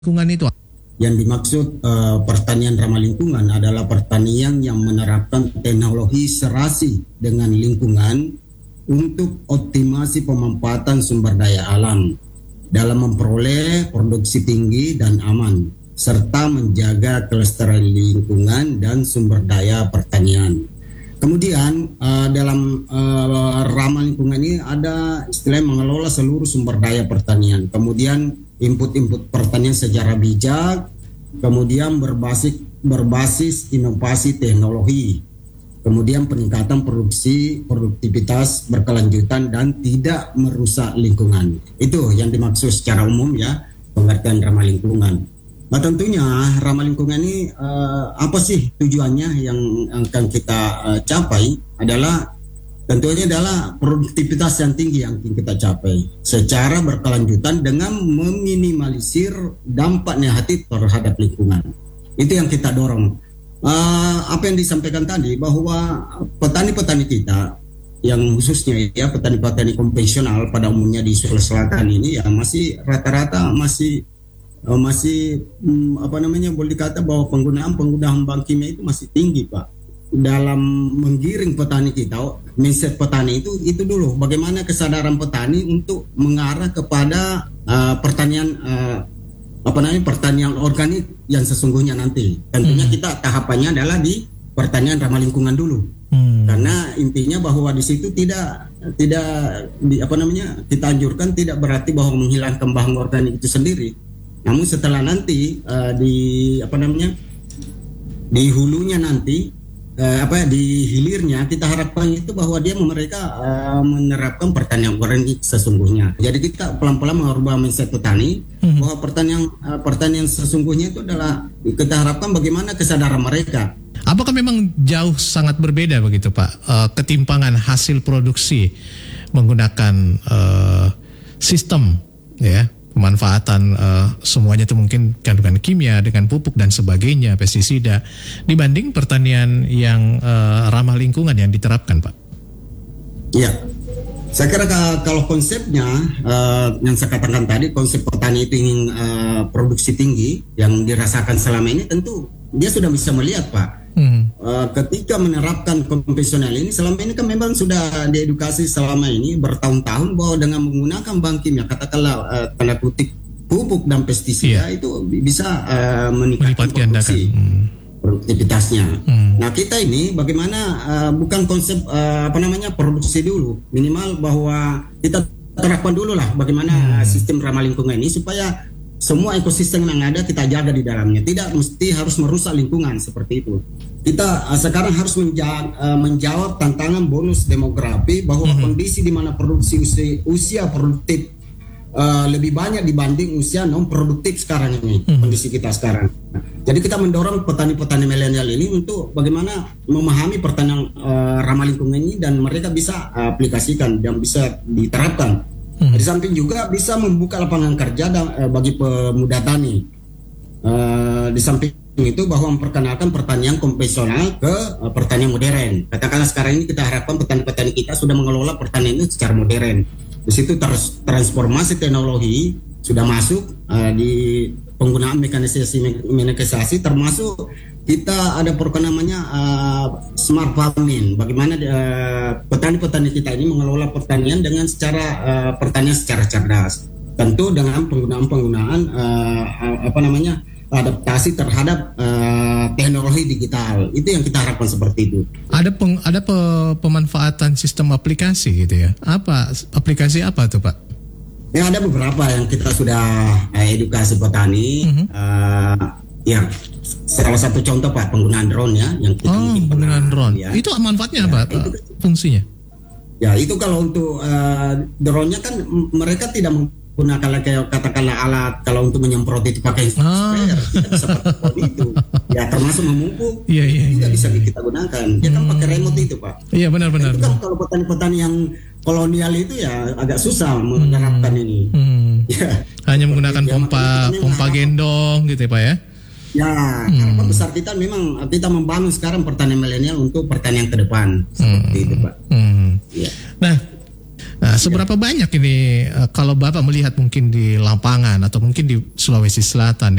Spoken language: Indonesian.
lingkungan itu? Yang dimaksud pertanian ramah lingkungan adalah pertanian yang menerapkan teknologi serasi dengan lingkungan untuk optimasi pemanfaatan sumber daya alam dalam memperoleh produksi tinggi dan aman, serta menjaga kelestarian lingkungan dan sumber daya pertanian. Kemudian dalam ramah lingkungan ini ada istilah mengelola seluruh sumber daya pertanian. Kemudian input pertanian secara bijak, kemudian berbasis inovasi teknologi, kemudian peningkatan produktivitas berkelanjutan dan tidak merusak lingkungan. Itu yang dimaksud secara umum ya, pengertian ramah lingkungan. Nah tentunya ramah lingkungan ini apa sih tujuannya yang akan kita capai tentunya adalah produktivitas yang tinggi yang kita capai secara berkelanjutan dengan meminimalisir dampak negatif terhadap lingkungan. Itu yang kita dorong. Apa yang disampaikan tadi bahwa petani-petani kita yang khususnya ya petani-petani konvensional pada umumnya di Sulawesi Selatan ini ya masih rata-rata masih boleh dikata bahwa penggunaan bahan kimia itu masih tinggi, Pak. Dalam menggiring petani kita, mindset petani itu dulu bagaimana kesadaran petani untuk mengarah kepada pertanian organik yang sesungguhnya nanti. Tentunya kita tahapannya adalah di pertanian ramah lingkungan dulu. Karena intinya bahwa di situ kita anjurkan tidak berarti bahwa menghilangkan bahan organik itu sendiri. Namun setelah nanti di hulunya nanti di hilirnya kita harapkan itu bahwa mereka menerapkan pertanian organik sesungguhnya. Jadi kita pelan-pelan merubah mindset petani bahwa pertanian sesungguhnya itu adalah kita harapkan bagaimana kesadaran mereka. Apakah memang jauh sangat berbeda begitu Pak ketimpangan hasil produksi menggunakan sistem ya pemanfaatan semuanya itu mungkin kandungan kimia dengan pupuk dan sebagainya, pestisida dibanding pertanian yang ramah lingkungan yang diterapkan, Pak? Iya, saya kira kalau konsepnya yang saya katakan tadi, konsep petani itu ingin produksi tinggi yang dirasakan selama ini, tentu dia sudah bisa melihat, Pak. Ketika menerapkan konvensional ini, selama ini kan memang sudah diedukasi selama ini bertahun-tahun bahwa dengan menggunakan bahan kimia, katakanlah tanda kutip pupuk dan pestisida itu bisa meningkatkan produktivitasnya. Nah kita ini bagaimana bukan konsep produksi dulu, minimal bahwa kita terapkan dulu lah bagaimana sistem ramah lingkungan ini supaya semua ekosistem yang ada kita jaga di dalamnya. Tidak mesti harus merusak lingkungan seperti itu. Kita sekarang harus menjawab tantangan bonus demografi bahwa kondisi di mana produksi usia produktif lebih banyak dibanding usia non produktif sekarang ini, kondisi kita sekarang. Jadi kita mendorong petani-petani milenial ini untuk bagaimana memahami pertanian ramah lingkungan ini dan mereka bisa aplikasikan dan bisa diterapkan. Di samping juga bisa membuka lapangan kerja bagi pemuda tani. Di samping itu bahwa memperkenalkan pertanian konvensional ke pertanian modern. Katakanlah sekarang ini kita harapkan petani-petani kita sudah mengelola pertanian itu secara modern. Di situ transformasi teknologi sudah masuk di penggunaan mekanisasi termasuk kita ada program namanya smart farming. Bagaimana petani-petani kita ini mengelola pertanian dengan pertanian secara cerdas. Tentu dengan penggunaan adaptasi terhadap teknologi digital. Itu yang kita harapkan seperti itu. Ada pemanfaatan sistem aplikasi gitu ya. Aplikasi apa tuh Pak? Ya ada beberapa yang kita sudah edukasi petani. Ya salah satu contoh Pak penggunaan drone ya yang kita penggunaan drone. Ya. Itu manfaatnya apa fungsinya? Ya itu kalau untuk drone-nya kan mereka tidak menggunakan katakanlah alat kalau untuk menyemprot itu pakai sprayer seperti itu. Ya termasuk memupuk juga bisa kita gunakan. Ya kan pakai remote itu Pak. Iya benar-benar. Itu kan kalau petani-petani yang kolonial itu ya agak susah menerapkan ini. Ya. Hanya menggunakan pompa gendong gitu ya Pak ya. Ya, harapan besar kita memang kita membangun sekarang pertanian milenial untuk pertanian ke depan seperti itu Pak. Ya. Nah, Nah, seberapa banyak ini kalau Bapak melihat mungkin di lapangan atau mungkin di Sulawesi Selatan